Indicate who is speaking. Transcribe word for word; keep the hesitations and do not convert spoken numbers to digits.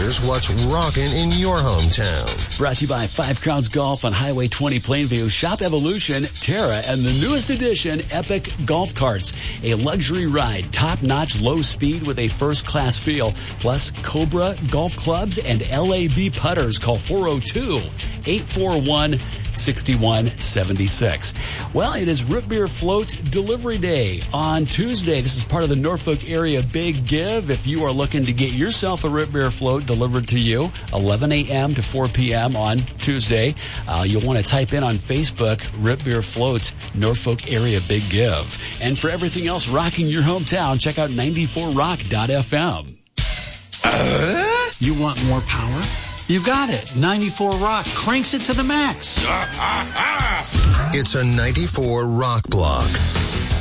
Speaker 1: Here's what's rocking in your hometown.
Speaker 2: Brought to you by Five Crowns Golf on Highway twenty Plainview. Shop Evolution, Terra, and the newest edition, Epic Golf Carts. A luxury ride, top-notch low speed with a first-class feel. Plus, Cobra golf clubs and L A B putters. Call four oh two, eight four one, six one seven six. Well, it is Root Beer Float Delivery Day on Tuesday. This is part of the Norfolk area Big Give. If you are looking to get yourself a Root Beer Float delivered to you, eleven a.m. to four p.m. on Tuesday, uh, you'll want to type in on Facebook, Root Beer Float Norfolk area Big Give. And for everything else rocking your hometown, check out ninety-four rock dot f m.
Speaker 3: Uh? You want more power? You got it. ninety-four Rock cranks it to the max.
Speaker 1: It's a ninety-four Rock block.